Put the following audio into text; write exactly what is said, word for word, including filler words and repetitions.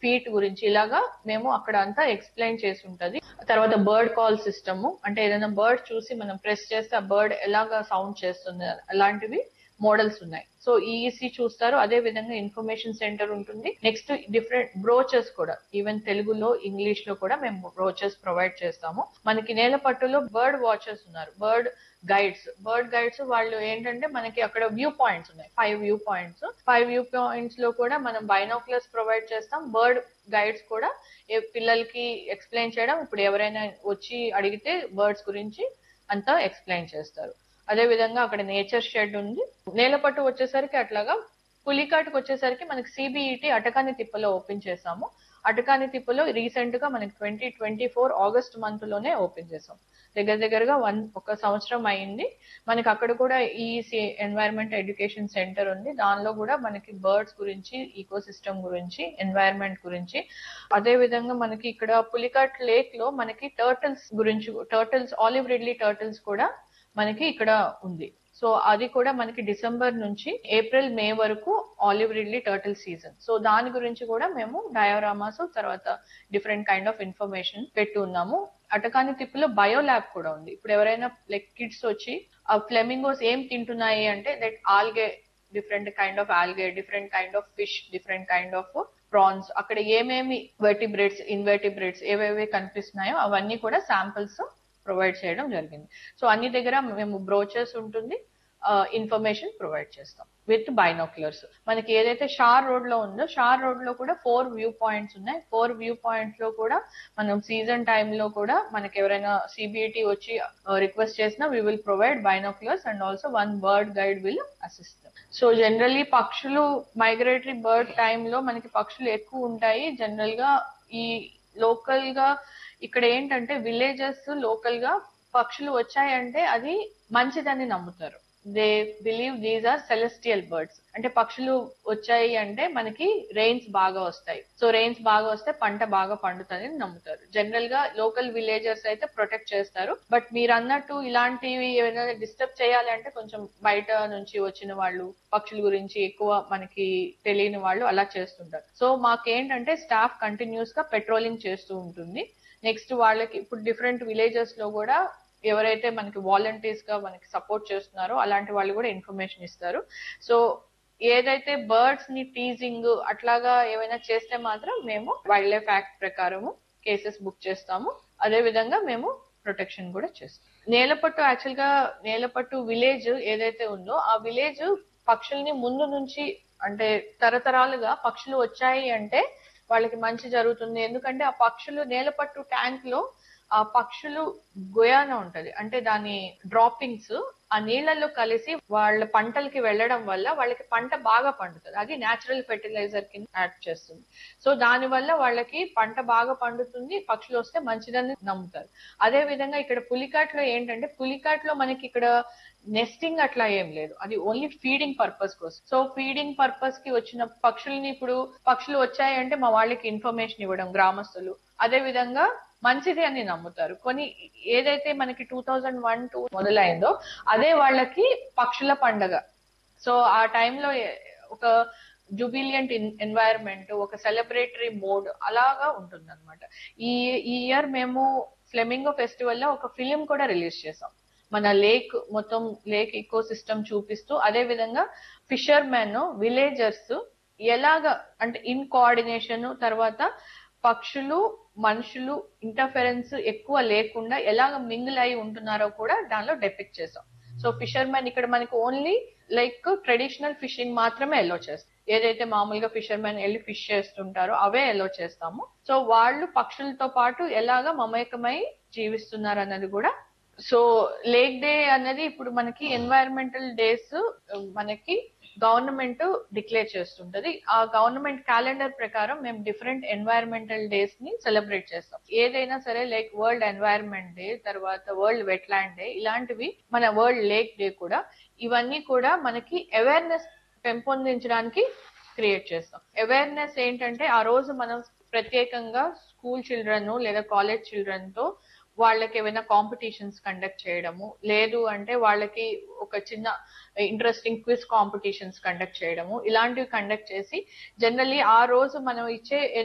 Feet గురించి ఇలాగా మేము అక్కడ అంతా ఎక్స్ప్లెయిన్ చేసి ఉంటది. తర్వాత బర్డ్ కాల్ సిస్టమ్, అంటే ఏదైనా బర్డ్ చూసి మనం ప్రెస్ చేస్తే ఆ బర్డ్ ఎలాగా సౌండ్ చేస్తుంది అలాంటివి మోడల్స్ ఉన్నాయి. సో ఈఈసీ చూస్తారు. అదే విధంగా ఇన్ఫర్మేషన్ సెంటర్ ఉంటుంది. నెక్స్ట్ డిఫరెంట్ బ్రోచెస్ కూడా, ఈవెన్ తెలుగులో ఇంగ్లీష్ లో కూడా మేము బ్రోచెస్ ప్రొవైడ్ చేస్తాము. మనకి నేల పట్టులో బర్డ్ వాచర్స్ ఉన్నారు, బర్డ్ గైడ్స్. బర్డ్ గైడ్స్ వాళ్ళు ఏంటంటే మనకి అక్కడ వ్యూ పాయింట్స్ ఉన్నాయి, five view points. Five view points లో కూడా మనం బైనాక్యులర్స్ ప్రొవైడ్ చేస్తాం. బర్డ్ గైడ్స్ కూడా పిల్లలకి ఎక్స్ప్లెయిన్ చేయడం, ఇప్పుడు ఎవరైనా వచ్చి అడిగితే బర్డ్స్ గురించి అంతా ఎక్స్ప్లెయిన్ చేస్తారు. అదే విధంగా అక్కడ నేచర్ షెడ్ ఉంది. నేలపట్టు వచ్చేసరికి అట్లాగా పులికాటుకు వచ్చేసరికి మనకి సిబిఈటి అటకాని తిప్పలో ఓపెన్ చేసాము. అటకాని తిప్పలో రీసెంట్ గా మనకి twenty twenty four August month లోనే ఓపెన్ చేసాం. దగ్గర దగ్గరగా వన్ ఒక సంవత్సరం అయింది. మనకి అక్కడ కూడా ఈ ఎన్వైరన్మెంట్ ఎడ్యుకేషన్ సెంటర్ ఉంది. దానిలో కూడా మనకి బర్డ్స్ గురించి, ఈకో సిస్టమ్ గురించి, ఎన్వైరన్మెంట్ గురించి, అదే విధంగా మనకి ఇక్కడ పులికాట్ లేక్ లో మనకి టర్టిల్స్ గురించి, టర్టిల్స్ ఆలివ్ రిడ్లీ టర్టిల్స్ కూడా మనకి ఇక్కడ ఉంది. సో అది కూడా మనకి డిసెంబర్ నుంచి ఏప్రిల్ మే వరకు olive Ridley turtle season. So దాని గురించి కూడా మేము డయోరామాస్, తర్వాత డిఫరెంట్ కైండ్ ఆఫ్ ఇన్ఫర్మేషన్ పెట్టి ఉన్నాము. అటకాని తిప్పులో బయో ల్యాబ్ కూడా ఉంది. ఇప్పుడు ఎవరైనా లైక్ కిడ్స్ వచ్చి ఆ ఫ్లెమింగోస్ ఏం తింటున్నాయి అంటే that algae, different kind of algae, different kind of fish, different kind of prawns, అక్కడ ఏమేమి వర్టిబ్రేట్స్, ఇన్వర్టిబ్రేట్స్ ఏవేవి కనిపిస్తున్నాయో అవన్నీ కూడా శాంపిల్స్ ప్రొవైడ్ చేయడం జరిగింది. సో అన్ని దగ్గర మేము బ్రోచర్స్ ఉంటుంది, ఇన్ఫర్మేషన్ ప్రొవైడ్ చేస్తాం విత్ బైనాక్యులర్స్. మనకి ఏదైతే షార్ రోడ్ లో ఉందో షార్ రోడ్ లో కూడా ఫోర్ వ్యూ పాయింట్స్ ఉన్నాయి. ఫోర్ వ్యూ పాయింట్స్ లో కూడా మనం సీజన్ టైమ్ లో కూడా మనకి ఎవరైనా సిబిఐటి వచ్చి రిక్వెస్ట్ చేసినా we will provide binoculars and also one bird guide will assist. So generally పక్షులు మైగ్రేటరీ బర్డ్ టైమ్ లో మనకి పక్షులు ఎక్కువ ఉంటాయి. జనరల్ గా ఈ లోకల్ గా ఇక్కడ ఏంటంటే విలేజెస్ లోకల్ గా పక్షులు వచ్చాయంటే అది మంచిదని నమ్ముతారు. They believe these are celestial birds. అంటే పక్షులు వచ్చాయి అంటే మనకి రెయిన్స్ బాగా వస్తాయి, సో రెయిన్స్ బాగా వస్తే పంట బాగా పండుతుంది నమ్ముతారు. జనరల్ గా లోకల్ విలేజర్స్ అయితే ప్రొటెక్ట్ చేస్తారు. బట్ మీరు అన్నట్టు ఇలాంటివి ఏమైనా డిస్టర్బ్ చేయాలి అంటే కొంచెం బయట నుంచి వచ్చిన వాళ్ళు, పక్షుల గురించి ఎక్కువ మనకి తెలియని వాళ్ళు అలా చేస్తుంటారు. సో మాకేంటంటే స్టాఫ్ కంటిన్యూస్ గా పెట్రోలింగ్ చేస్తూ ఉంటుంది. నెక్స్ట్ వాళ్ళకి ఇప్పుడు డిఫరెంట్ విలేజెస్ లో కూడా ఎవరైతే మనకి వాలంటీర్స్ గా మనకి సపోర్ట్ చేస్తున్నారో అలాంటి వాళ్ళు కూడా ఇన్ఫర్మేషన్ ఇస్తారు. సో ఏదైతే బర్డ్స్ ని టీజింగ్ అట్లాగా ఏమైనా చేస్తే మాత్రం మేము వైల్డ్ లైఫ్ యాక్ట్ ప్రకారము కేసెస్ బుక్ చేస్తాము. అదే విధంగా మేము ప్రొటెక్షన్ కూడా చేస్తాం. నేలపట్టు యాక్చువల్ గా నేలపట్టు విలేజ్ ఏదైతే ఉందో ఆ విలేజ్ పక్షుల్ని ముందు నుంచి, అంటే తరతరాలుగా పక్షులు వచ్చాయి అంటే వాళ్ళకి మంచి జరుగుతుంది. ఎందుకంటే ఆ పక్షులు నేలపట్టు ట్యాంక్ లో ఆ పక్షులు గోయాన ఉంటది, అంటే దాని డ్రాపింగ్స్ ఆ నీళ్లలో కలిసి వాళ్ళ పంటలకి వెళ్ళడం వల్ల వాళ్ళకి పంట బాగా పండుతుంది. అది నేచురల్ ఫెర్టిలైజర్ కింద యాక్ట్ చేస్తుంది. సో దాని వల్ల వాళ్ళకి పంట బాగా పండుతుంది, పక్షులు వస్తే మంచిదని నమ్ముతారు. అదే విధంగా ఇక్కడ పులికాట్ లో ఏంటంటే పులికాట్ లో మనకి ఇక్కడ నెస్టింగ్ అట్లా ఏం లేదు, అది ఓన్లీ ఫీడింగ్ పర్పస్ కోసం. సో ఫీడింగ్ పర్పస్ కి వచ్చిన పక్షుల్ని, ఇప్పుడు పక్షులు వచ్చాయంటే మా వాళ్ళకి ఇన్ఫర్మేషన్ ఇవ్వడం గ్రామస్తులు, అదే విధంగా మంచిది అని నమ్ముతారు. కొన్ని ఏదైతే మనకి టూ థౌజండ్ వన్ టూ మొదలైందో అదే వాళ్ళకి పక్షుల పండగ. సో ఆ టైంలో ఒక జుబిలియంట్ ఎన్వైరన్మెంట్, ఒక సెలబ్రేటరీ మోడ్ అలాగా ఉంటుంది అనమాట. ఈ ఈ ఇయర్ మేము ఫ్లెమింగో ఫెస్టివల్ లో ఒక ఫిలిం కూడా రిలీజ్ చేసాం, మన లేక్ మొత్తం లేక్ ఈకో సిస్టమ్ చూపిస్తూ. అదే విధంగా ఫిషర్ మెన్, విలేజర్స్ ఎలాగా అంటే ఇన్ కోఆర్డినేషన్, తర్వాత పక్షులు మనుషులు ఇంటర్ఫరెన్స్ ఎక్కువ లేకుండా ఎలాగ మింగిల్ అయి ఉంటున్నారో కూడా దానిలో డెపిక్ట్ చేసాం. సో ఫిషర్ మెన్ ఇక్కడ మనకి ఓన్లీ లైక్ ట్రెడిషనల్ ఫిషింగ్ మాత్రమే ఎలో చేస్తాం. ఏదైతే మామూలుగా ఫిషర్ మెన్ వెళ్ళి ఫిష్ చేస్తుంటారో అవే ఎలో చేస్తాము. సో వాళ్ళు పక్షులతో పాటు ఎలాగా మమేకమై జీవిస్తున్నారు అన్నది కూడా. సో లేక్ డే అనేది ఇప్పుడు మనకి ఎన్వైరన్మెంటల్ డేస్ మనకి గవర్నమెంట్ డిక్లేర్ చేస్తుంటది. ఆ గవర్నమెంట్ క్యాలెండర్ ప్రకారం మేము డిఫరెంట్ ఎన్వైరన్మెంటల్ డేస్ ని సెలబ్రేట్ చేస్తాం. ఏదైనా సరే లైక్ వరల్డ్ ఎన్వైరన్మెంట్ డే, తర్వాత వరల్డ్ వెట్లాండ్ డే, ఇలాంటివి, మన వరల్డ్ లేక్ డే కూడా, ఇవన్నీ కూడా మనకి అవేర్నెస్ పెంపొందించడానికి క్రియేట్ చేస్తాం. అవేర్నెస్ ఏంటంటే ఆ రోజు మనం ప్రత్యేకంగా స్కూల్ చిల్డ్రన్ లేదా కాలేజ్ చిల్డ్రన్ తో వాళ్ళకి ఏమైనా కాంపిటీషన్స్ కండక్ట్ చేయడము, లేదు అంటే వాళ్ళకి ఒక చిన్న ఇంట్రెస్టింగ్ క్విజ్ కాంపిటీషన్స్ కండక్ట్ చేయడము, ఇలాంటివి కండక్ట్ చేసి జనరల్లీ ఆ రోజు మనం ఇచ్చే